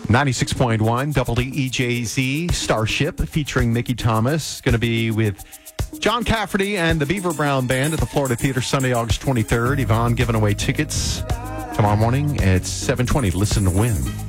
96.1 WEJZ Starship featuring Mickey Thomas. Going to be with John Cafferty and the Beaver Brown Band at the Florida Theater Sunday, August 23rd. Yvonne giving away tickets tomorrow morning at 7:20. Listen to win.